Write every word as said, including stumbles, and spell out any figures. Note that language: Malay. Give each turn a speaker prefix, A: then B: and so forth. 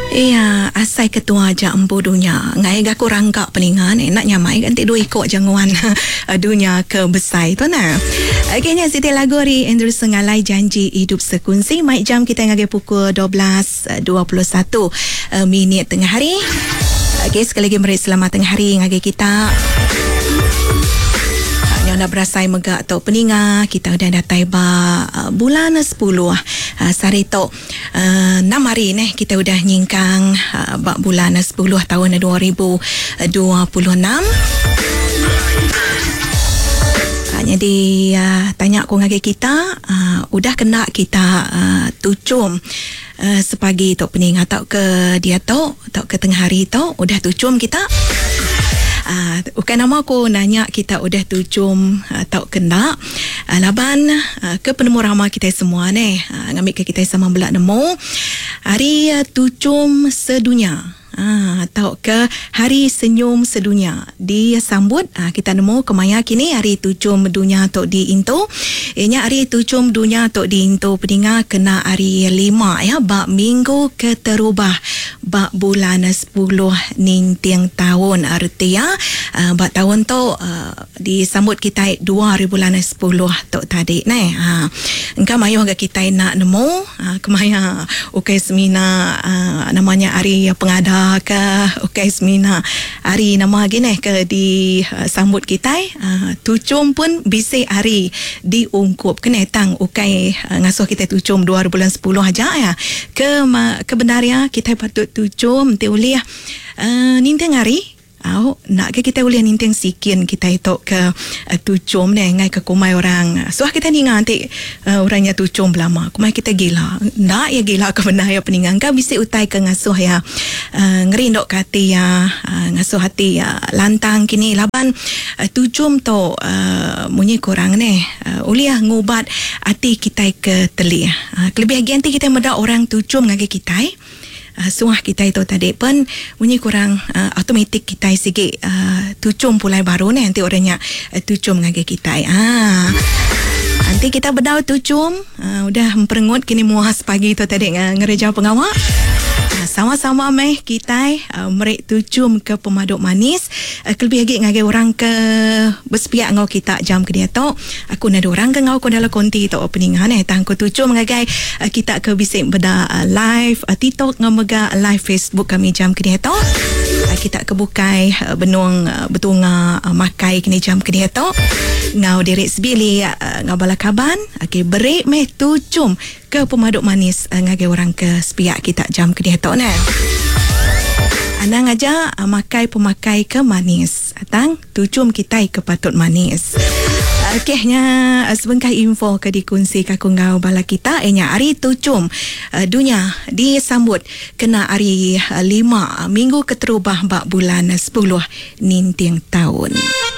A: Iya, asai ketua aja empu dunia. Ngai ga kurang kak peningan eh, nak nyamai kan tidur ikut janguan dunia ke besai tu nah. Akhirnya Siti lagu ri Andrew Sengalai janji hidup sekunsi. Mai jam kita ngage pukul dua belas dua puluh satu minit tengah hari. Okey, sekali lagi meri selamat tengah hari ngage kita. Yang dah berasai megak atau peninga, kita dah datai ba uh, bulan sepuluh uh, sari tok uh, enam hari ni kita udah nyingkang uh, ba bulan sepuluh tahun dua ribu dua puluh enam. Hanya di uh, tanya aku ngage kita uh, udah kena kita uh, tucum uh, sepagi tok peninga tok ke dia tok tok ke tengah hari tok udah tucum kita. Uh, bukan nama aku nanya kita udah tucum uh, tau kena uh, laban uh, ke penemu ramah kita semua ni uh, ngambil ke kita sama belak nemu hari uh, tucum sedunia. Ah, atau ke hari senyum sedunia disambut ah, kita nemu kemaya kini hari tucum dunia tok di Into. Ianya hari tucum dunia tok di Into peninga kena hari lima ya bak minggu keterubah bak bulan sepuluh nintiang tahun artinya ah, bak tahun tok ah, disambut kita dua hari bulan sepuluh tok tadi ni. Ah, engkau mayu agak kita nak nemu ah, kemaya ukai semina ah, namanya hari pengada ke ukai semina hari nama gini ke di uh, sambut kita uh, tucum pun bisa hari diungkup kena tang ukai uh, ngasuh kita tucum dua bulan sepuluh aja ya ke ma, kebenarnya kita patut tucum tiuliah uh, ninteng hari. Oh, nak ke kita boleh ninteng sikin kita itu ke uh, tucum ni ngai ke kumai orang. So kita ni nganti uh, orangnya tucum lama. Kumai kita gila. Nak ya gila ke benar ya peningan ka bisa utai ke ngasuh ya. Uh, ngerindok hati ya uh, ngasuh hati ya lantang kini laban uh, tucum tu uh, munyi kurang ni. Uh, uliah ngubat hati kita ke telia. Uh, kelebihan nanti kita meda orang tucum ngage kita. Uh, suah kita itu tadi pun bunyi kurang uh, automatik kita sikit uh, tucum pulai baru ni nanti orangnya uh, tucum ngage kita ah nanti kita berdau tucum uh, udah memperengut kini muas pagi itu tadi uh, ngereja pengawak uh, sama-sama meh kita uh, merik tucum ke pemaduk manis uh, kelebih lagi ngage orang ke bersepiak ngau kita jam ke dia tu aku nak orang ke ngau ko dalam konti tu openingan eh tang ko tucum ngage uh, kita ke bisik beda uh, live uh, TikTok ngamega live Facebook kami jam ke dia tu uh, kita ke bukai uh, benung uh, betunga uh, makai kini jam ke dia tu ngau direk sebili uh, ngau balakaban okey berik meh tucum ke pemaduk manis uh, ngage orang ke sepiak kita jam ke dia tu nah anang aja uh, makai pemakai ke manis atang tucum kita ke patut manis. Okeynya uh, sebengkah info ke dikongsi kakung ngau bala kita enya hari tucum uh, dunia disambut kena hari uh, lima minggu keterubah bak bulan sepuluh nintiang tahun.